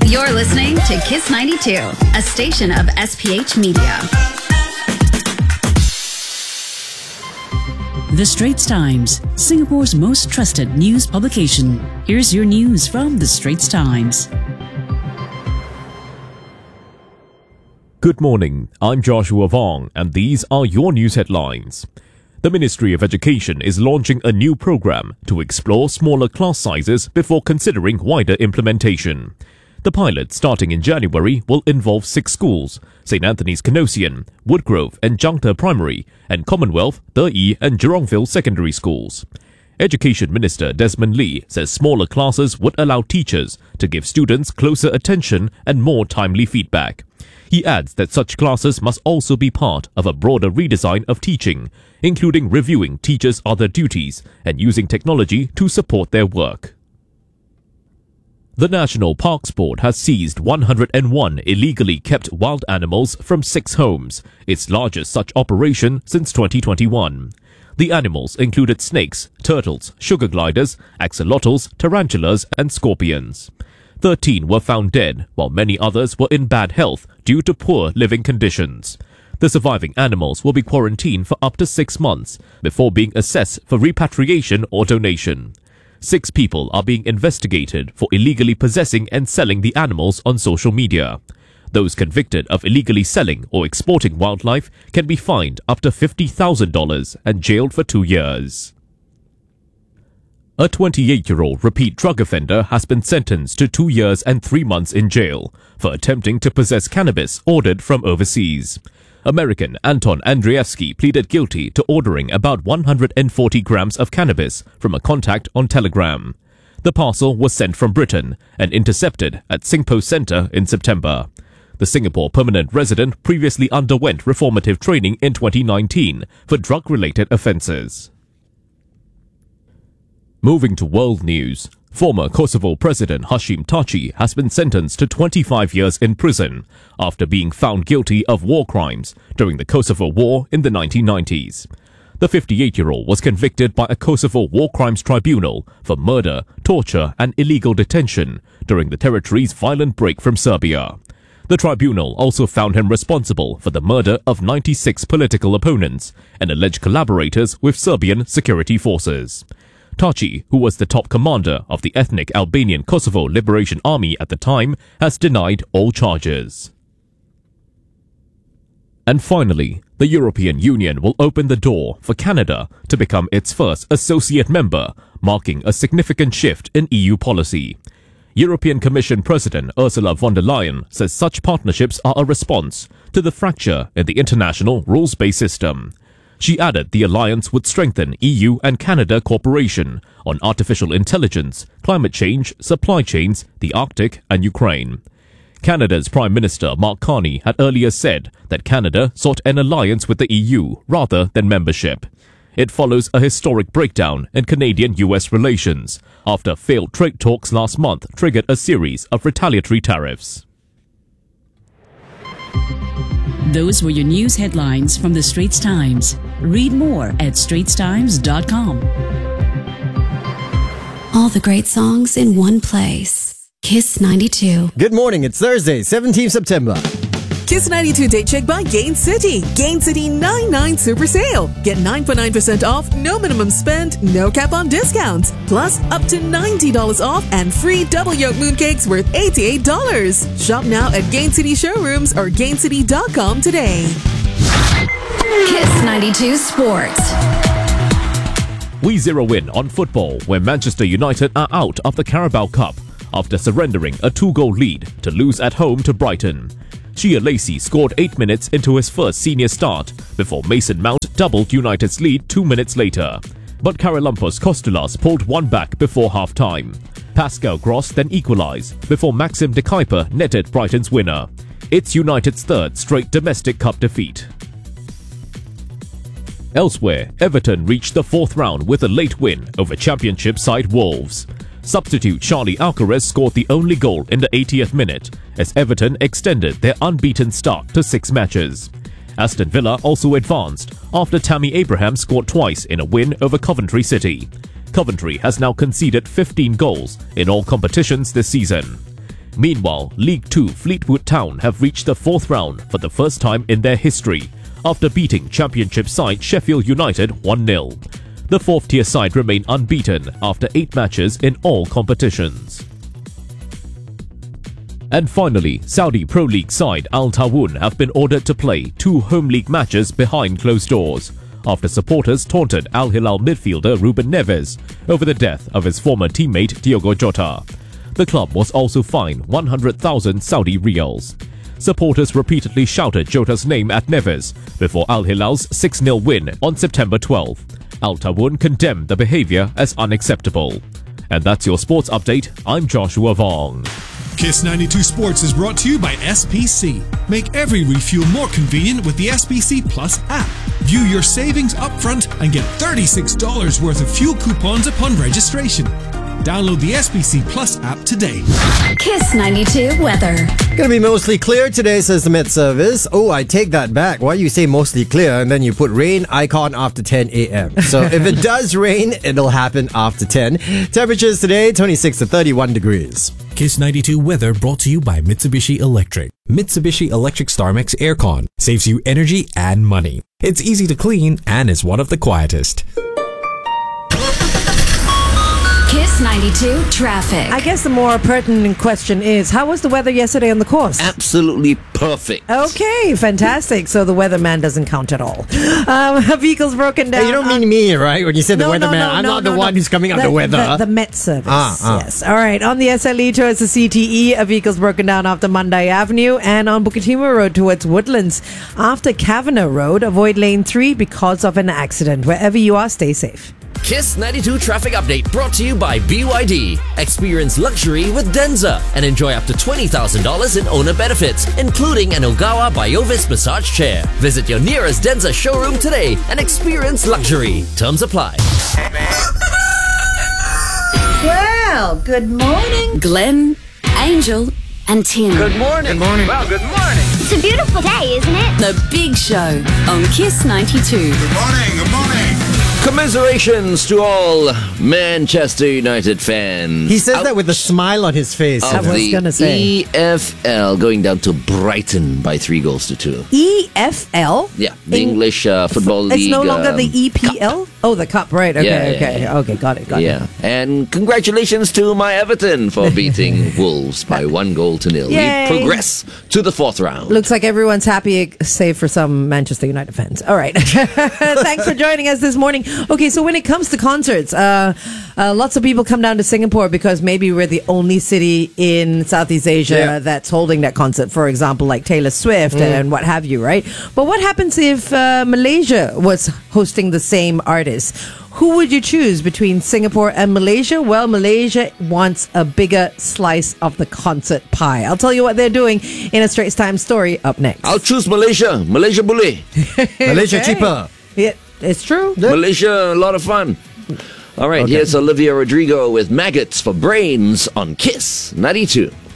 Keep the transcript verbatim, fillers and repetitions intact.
You're listening to Kiss ninety-two, a station of S P H Media. The Straits Times, Singapore's most trusted news publication. Here's your news from The Straits Times. Good morning, I'm Joshua Vong, and these are your news headlines. The Ministry of Education is launching a new program to explore smaller class sizes before considering wider implementation. The pilot, starting in January, will involve six schools: Saint Anthony's Canossian, Woodgrove and Jangta Primary, and Commonwealth, Deyi and Jurongville Secondary Schools. Education Minister Desmond Lee says smaller classes would allow teachers to give students closer attention and more timely feedback. He adds that such classes must also be part of a broader redesign of teaching, including reviewing teachers' other duties and using technology to support their work. The National Parks Board has seized one hundred one illegally kept wild animals from six homes, its largest such operation since twenty twenty-one. The animals included snakes, turtles, sugar gliders, axolotls, tarantulas and scorpions. Thirteen were found dead, while many others were in bad health due to poor living conditions. The surviving animals will be quarantined for up to six months before being assessed for repatriation or donation. Six people are being investigated for illegally possessing and selling the animals on social media. Those convicted of illegally selling or exporting wildlife can be fined up to fifty thousand dollars and jailed for two years. A twenty-eight-year-old repeat drug offender has been sentenced to two years and three months in jail for attempting to possess cannabis ordered from overseas. American Anton Andreevsky pleaded guilty to ordering about one hundred forty grams of cannabis from a contact on Telegram. The parcel was sent from Britain and intercepted at Singpost Centre in September. The Singapore permanent resident previously underwent reformative training in twenty nineteen for drug-related offences. Moving to world news, former Kosovo President Hashim Thaçi has been sentenced to twenty-five years in prison after being found guilty of war crimes during the Kosovo War in the nineteen nineties. The fifty-eight-year-old was convicted by a Kosovo War Crimes Tribunal for murder, torture and illegal detention during the territory's violent break from Serbia. The tribunal also found him responsible for the murder of ninety-six political opponents and alleged collaborators with Serbian security forces. Thaçi, who was the top commander of the ethnic Albanian Kosovo Liberation Army at the time, has denied all charges. And finally, the European Union will open the door for Canada to become its first associate member, marking a significant shift in E U policy. European Commission President Ursula von der Leyen says such partnerships are a response to the fracture in the international rules-based system. She added the alliance would strengthen E U and Canada cooperation on artificial intelligence, climate change, supply chains, the Arctic and Ukraine. Canada's Prime Minister Mark Carney had earlier said that Canada sought an alliance with the E U rather than membership. It follows a historic breakdown in Canadian-U S relations after failed trade talks last month triggered a series of retaliatory tariffs. Those were your news headlines from The Straits Times. Read more at straits times dot com. All the great songs in one place. Kiss ninety-two. Good morning, it's Thursday, seventeenth September. Kiss ninety-two Date Check by Gain City. Gain City nine nine Super Sale. Get nine point nine percent off, no minimum spend, no cap on discounts. Plus, up to ninety dollars off and free double yolk mooncakes worth eighty-eight dollars. Shop now at Gain City showrooms or gain city dot com today. Kiss ninety-two Sports. We zero in on football, where Manchester United are out of the Carabao Cup after surrendering a two-goal lead to lose at home to Brighton. Shea Lacey scored eight minutes into his first senior start before Mason Mount doubled United's lead two minutes later. But Karalimpos Kostulas pulled one back before half-time. Pascal Gross then equalised before Maxim de Kuyper netted Brighton's winner. It's United's third straight domestic cup defeat. Elsewhere, Everton reached the fourth round with a late win over Championship side Wolves. Substitute Charlie Alcaraz scored the only goal in the eightieth minute as Everton extended their unbeaten start to six matches. Aston Villa also advanced after Tammy Abraham scored twice in a win over Coventry City. Coventry has now conceded fifteen goals in all competitions this season. Meanwhile, League Two Fleetwood Town have reached the fourth round for the first time in their history after beating Championship side Sheffield United one nil. The fourth-tier side remain unbeaten after eight matches in all competitions. And finally, Saudi Pro League side Al Tawun have been ordered to play two home league matches behind closed doors after supporters taunted Al Hilal midfielder Ruben Neves over the death of his former teammate Diogo Jota. The club was also fined one hundred thousand Saudi riyals. Supporters repeatedly shouted Jota's name at Neves before Al Hilal's six nil win on September twelfth. Al Tawun condemned the behaviour as unacceptable. And that's your sports update. I'm Joshua Vong. Kiss ninety-two Sports is brought to you by S P C. Make every refuel more convenient with the S P C Plus app. View your savings upfront and get thirty-six dollars worth of fuel coupons upon registration. Download the S P C Plus app today. Kiss ninety-two weather. Gonna be mostly clear today, says the Met Service. Oh, I take that back. Why you say mostly clear and then you put rain icon after ten a.m. So if it does rain, it'll happen after ten. Temperatures today, twenty-six to thirty-one degrees. Kiss ninety-two weather brought to you by Mitsubishi Electric. Mitsubishi Electric StarMax Aircon saves you energy and money. It's easy to clean and is one of the quietest. Kiss ninety-two traffic. I guess the more pertinent question is, how was the weather yesterday on the course? Absolutely perfect. Okay, fantastic. So the weatherman doesn't count at all. Um, vehicles broken down. Hey, you don't mean me, right? When you say the No, no, weatherman, no, I'm no, not no, the no. one who's coming up the, weather. The, the Met Service. Ah, ah. Yes. All right. On the S L E towards the C T E, a vehicle's broken down after Mandai Avenue, and on Bukit Timah Road towards Woodlands after Kavanagh Road. Avoid lane three because of an accident. Wherever you are, stay safe. Kiss ninety-two traffic update brought to you by B Y D. Experience luxury with Denza and enjoy up to twenty thousand dollars in owner benefits, including an Ogawa Biovis massage chair. Visit your nearest Denza showroom today and experience luxury. Terms apply. Well, good morning. Glenn, Angel, and Tim. Good morning. Good morning. Well, good morning. It's a beautiful day, isn't it? The Big Show on Kiss ninety-two. Good morning. Good morning. Commiserations to all Manchester United fans. He says Out that with a smile on his face. I of was the gonna say. E F L going down to Brighton by three goals to two. E F L? Yeah, the In- English uh, Football It's League. no longer um, the E P L? Cup. Oh, the cup, right. Okay, Yeah, yeah, okay. yeah. Okay, got it, got Yeah, it. and congratulations to my Everton for beating Wolves by one goal to nil. Yay. We progress to the fourth round. Looks like everyone's happy, save for some Manchester United fans. All right. Thanks for joining us this morning. Okay, so when it comes to concerts, uh, uh, lots of people come down to Singapore because maybe we're the only city in Southeast Asia Yeah. that's holding that concert. For example, like Taylor Swift Mm. and what have you, right? But what happens if uh, Malaysia was hosting the same artist? Who would you choose between Singapore and Malaysia? Well, Malaysia wants a bigger slice of the concert pie. I'll tell you what they're doing in a Straits Times story up next. I'll choose Malaysia. Malaysia boleh. Malaysia Okay. cheaper. Yeah, it's true. Malaysia, a lot of fun. All right, Okay. here's Olivia Rodrigo with Maggots for Brains on Kiss ninety-two.